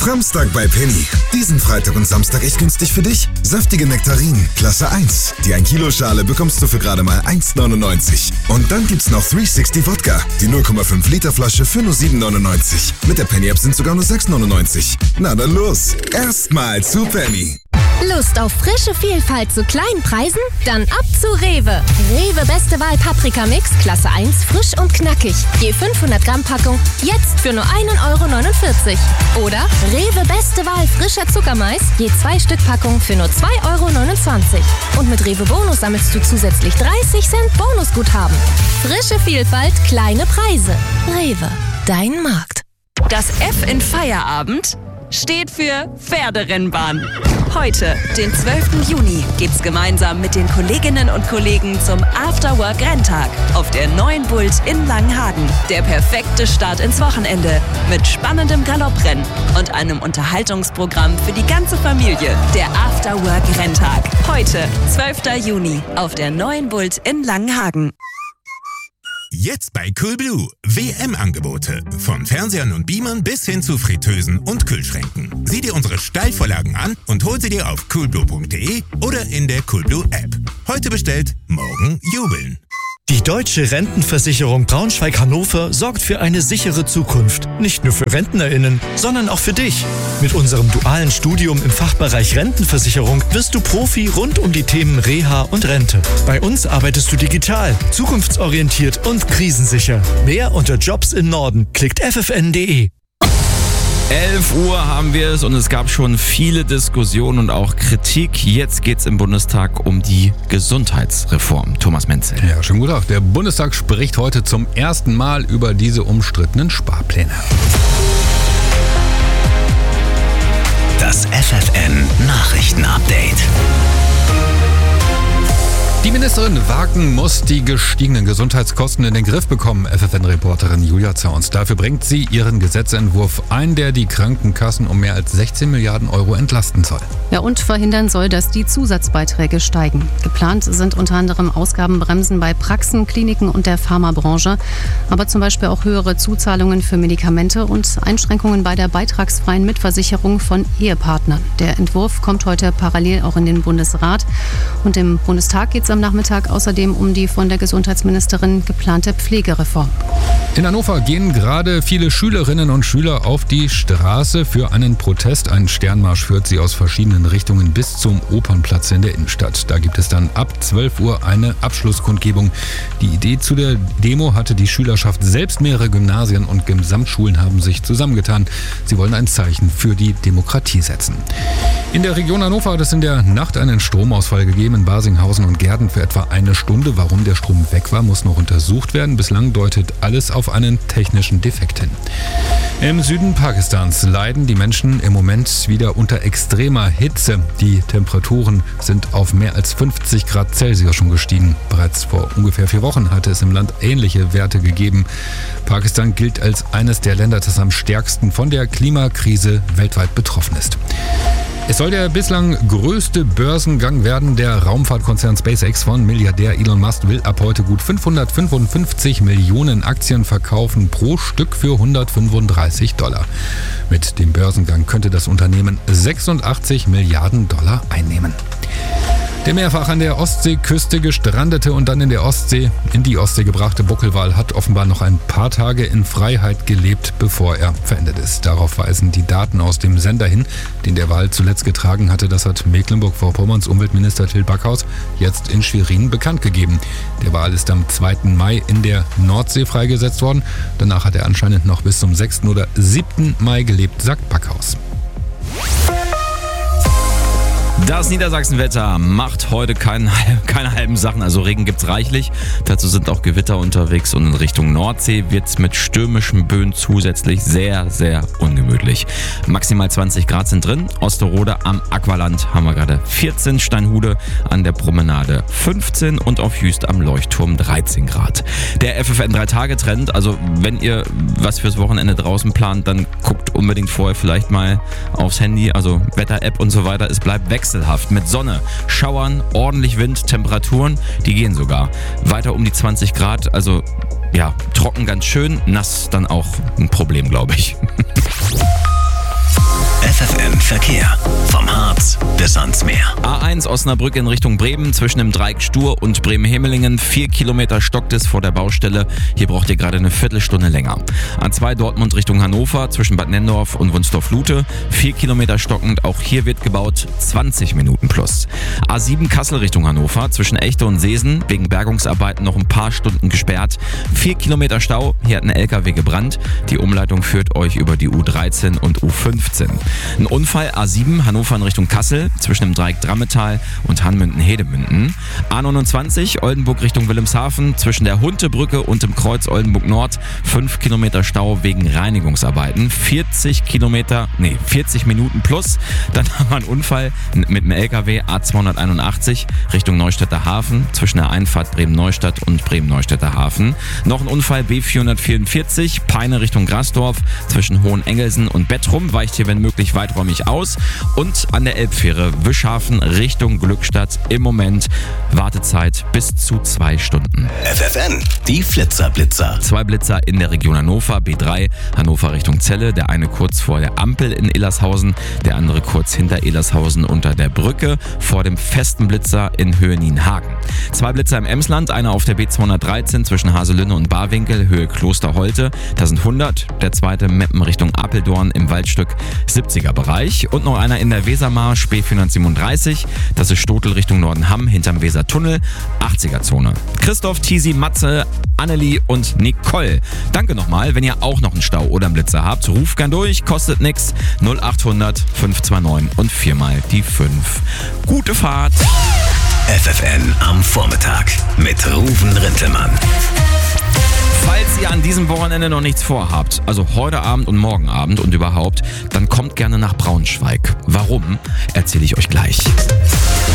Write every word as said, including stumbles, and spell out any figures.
Framstag bei Penny. Diesen Freitag und Samstag echt günstig für dich. Saftige Nektarinen, Klasse eins. Die ein Kilo Schale bekommst du für gerade mal eins neunundneunzig. Und dann gibt's noch dreihundertsechzig Wodka. Die null Komma fünf Liter Flasche für nur sieben neunundneunzig. Mit der Penny-App sind sogar nur sechs neunundneunzig. Na dann los. Erstmal zu Penny. Lust auf frische Vielfalt zu kleinen Preisen? Dann ab zu Rewe. Rewe Beste Wahl Paprika-Mix, Klasse eins, frisch und knackig. Je fünfhundert Gramm Packung, jetzt für nur ein Euro neunundvierzig. Oder Rewe Beste Wahl frischer Zuckermais, je zwei Stück Packung für nur zwei Euro neunundzwanzig. Und mit Rewe Bonus sammelst du zusätzlich dreißig Cent Bonusguthaben. Frische Vielfalt, kleine Preise. Rewe, dein Markt. Das F in Feierabend steht für Pferderennbahn. Heute, den zwölften Juni, geht's gemeinsam mit den Kolleginnen und Kollegen zum Afterwork-Renntag auf der neuen Bult in Langenhagen. Der perfekte Start ins Wochenende mit spannendem Galopprennen und einem Unterhaltungsprogramm für die ganze Familie. Der Afterwork-Renntag. Heute, zwölften Juni, auf der neuen Bult in Langenhagen. Jetzt bei Coolblue. W M-Angebote. Von Fernsehern und Beamern bis hin zu Fritteusen und Kühlschränken. Sieh dir unsere Steilvorlagen an und hol sie dir auf coolblue punkt de oder in der Coolblue-App. Heute bestellt, morgen jubeln. Die Deutsche Rentenversicherung Braunschweig-Hannover sorgt für eine sichere Zukunft. Nicht nur für RentnerInnen, sondern auch für dich. Mit unserem dualen Studium im Fachbereich Rentenversicherung wirst du Profi rund um die Themen Reha und Rente. Bei uns arbeitest du digital, zukunftsorientiert und krisensicher. Mehr unter Jobs im Norden. Klickt f f n punkt de. elf Uhr haben wir es und es gab schon viele Diskussionen und auch Kritik. Jetzt geht es im Bundestag um die Gesundheitsreform. Thomas Menzel. Ja, schönen guten Tag. Der Bundestag spricht heute zum ersten Mal über diese umstrittenen Sparpläne. Das F F N-Nachrichten-Update. Die Ministerin Wagen muss die gestiegenen Gesundheitskosten in den Griff bekommen, F F N-Reporterin Julia Zauns. Dafür bringt sie ihren Gesetzentwurf ein, der die Krankenkassen um mehr als sechzehn Milliarden Euro entlasten soll. Ja, und verhindern soll, dass die Zusatzbeiträge steigen. Geplant sind unter anderem Ausgabenbremsen bei Praxen, Kliniken und der Pharmabranche, aber zum Beispiel auch höhere Zuzahlungen für Medikamente und Einschränkungen bei der beitragsfreien Mitversicherung von Ehepartnern. Der Entwurf kommt heute parallel auch in den Bundesrat und im Bundestag geht es am Nachmittag außerdem um die von der Gesundheitsministerin geplante Pflegereform. In Hannover gehen gerade viele Schülerinnen und Schüler auf die Straße für einen Protest. Ein Sternmarsch führt sie aus verschiedenen Richtungen bis zum Opernplatz in der Innenstadt. Da gibt es dann ab zwölf Uhr eine Abschlusskundgebung. Die Idee zu der Demo hatte die Schülerschaft selbst. Mehrere Gymnasien und Gesamtschulen haben sich zusammengetan. Sie wollen ein Zeichen für die Demokratie setzen. In der Region Hannover hat es in der Nacht einen Stromausfall gegeben in Basinghausen und Gärten für etwa eine Stunde. Warum der Strom weg war, muss noch untersucht werden. Bislang deutet alles auf einen technischen Defekt hin. Im Süden Pakistans leiden die Menschen im Moment wieder unter extremer Hitze. Die Temperaturen sind auf mehr als fünfzig Grad Celsius schon gestiegen. Bereits vor ungefähr vier Wochen hatte es im Land ähnliche Werte gegeben. Pakistan gilt als eines der Länder, das am stärksten von der Klimakrise weltweit betroffen ist. Es soll der bislang größte Börsengang werden. Der Raumfahrtkonzern SpaceX von Milliardär Elon Musk will ab heute gut fünfhundertfünfundfünfzig Millionen Aktien verkaufen, pro Stück für hundertfünfunddreißig Dollar. Mit dem Börsengang könnte das Unternehmen sechsundachtzig Milliarden Dollar einnehmen. Der mehrfach an der Ostseeküste gestrandete und dann in der Ostsee, in die Ostsee gebrachte Buckelwal hat offenbar noch ein paar Tage in Freiheit gelebt, bevor er verendet ist. Darauf weisen die Daten aus dem Sender hin, den der Wal zuletzt getragen hatte. Das hat Mecklenburg-Vorpommerns Umweltminister Till Backhaus jetzt in Schwerin bekannt gegeben. Der Wal ist am zweiten Mai in der Nordsee freigesetzt worden. Danach hat er anscheinend noch bis zum sechsten oder siebten Mai gelebt, sagt Backhaus. Das Niedersachsenwetter macht heute kein, keine halben Sachen, also Regen gibt's reichlich. Dazu sind auch Gewitter unterwegs und in Richtung Nordsee wird's mit stürmischen Böen zusätzlich sehr, sehr ungemütlich. Maximal zwanzig Grad sind drin. Osterode am Aqualand haben wir gerade vierzehn, Steinhude an der Promenade fünfzehn und auf Jüst am Leuchtturm dreizehn Grad. Der F F N drei Tage Trend, also wenn ihr was fürs Wochenende draußen plant, dann guckt unbedingt vorher vielleicht mal aufs Handy, also Wetter-App und so weiter. Es bleibt wechselhaft mit Sonne, Schauern, ordentlich Wind, Temperaturen, die gehen sogar weiter um die zwanzig Grad, also ja, trocken ganz schön, nass dann auch ein Problem, glaube ich. F F N Verkehr. Vom Harz bis ans Meer. A eins Osnabrück in Richtung Bremen zwischen dem Dreieck Stur und Bremen-Hemelingen. Vier Kilometer stockt es vor der Baustelle. Hier braucht ihr gerade eine Viertelstunde länger. A zwei Dortmund Richtung Hannover zwischen Bad Nenndorf und Wunstorf-Lute. Vier Kilometer stockend. Auch hier wird gebaut. zwanzig Minuten plus. A sieben Kassel Richtung Hannover zwischen Echte und Seesen. Wegen Bergungsarbeiten noch ein paar Stunden gesperrt. Vier Kilometer Stau. Hier hat ein L K W gebrannt. Die Umleitung führt euch über die U dreizehn und U fünfzehn. Ein Unfall A sieben Hannover in Richtung Kassel zwischen dem Dreieck Drammetal und Hanmünden-Hedemünden. A neunundzwanzig Oldenburg Richtung Wilhelmshaven zwischen der Huntebrücke und dem Kreuz Oldenburg Nord. fünf Kilometer Stau wegen Reinigungsarbeiten. vierzig Kilometer, nee, vierzig Minuten plus. Dann haben wir einen Unfall mit dem L K W A zweihunderteinundachtzig Richtung Neustädter Hafen zwischen der Einfahrt Bremen-Neustadt und Bremen-Neustädter Hafen. Noch ein Unfall B vierhundertvierundvierzig Peine Richtung Grasdorf zwischen Hohenengelsen und Bettrum, weicht hier wenn möglich weiträumig aus. Und an der Elbfähre Wischhafen Richtung Glückstadt im Moment Wartezeit bis zu zwei Stunden. F F N, die Flitzer-Blitzer. Zwei Blitzer in der Region Hannover, B drei Hannover Richtung Celle, der eine kurz vor der Ampel in Illershausen, der andere kurz hinter Illershausen unter der Brücke vor dem festen Blitzer in Höhe Nienhagen. Zwei Blitzer im Emsland, einer auf der B zweihundertdreizehn zwischen Haselünne und Barwinkel, Höhe Klosterholte, da sind hundert, der zweite Meppen Richtung Apeldoorn im Waldstück siebziger Bereich und noch einer in der Wesermarsch B vierhundertsiebenunddreißig, das ist Stotel Richtung Nordenham hinterm Wesertunnel, achtziger Zone. Christoph, Tisi, Matze, Annelie und Nicole. Danke nochmal, wenn ihr auch noch einen Stau oder einen Blitzer habt, ruft gern durch, kostet nix, null achthundert fünf zwei neun und viermal die fünf. Gute Fahrt! F F N am Vormittag mit Ruven Rintelmann. Falls ihr an diesem Wochenende noch nichts vorhabt, also heute Abend und morgen Abend und überhaupt, dann kommt gerne nach Braunschweig. Warum, erzähle ich euch gleich.